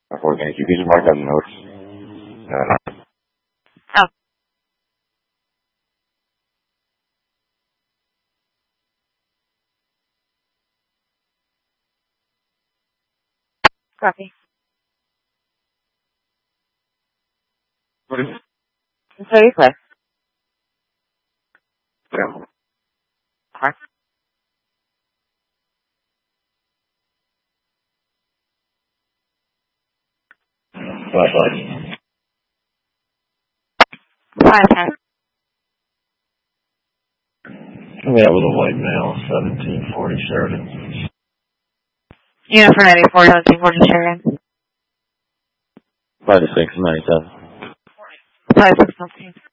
Thank you. Can you mark down the notes? Oh. Copy. What is it? It's very clear. Yeah. Okay. What? 510. Yeah, with a white male, 1740 Sheridan. Unit for 94, 1740 Sharon. 5 to 6, 97. 5615.